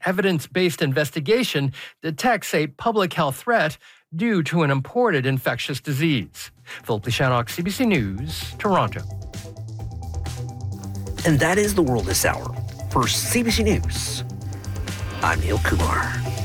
evidence-based investigation detects a public health threat due to an imported infectious disease. Philip Lishanok, CBC News, Toronto. And that is the world this hour. For CBC News, I'm Neil Kumar.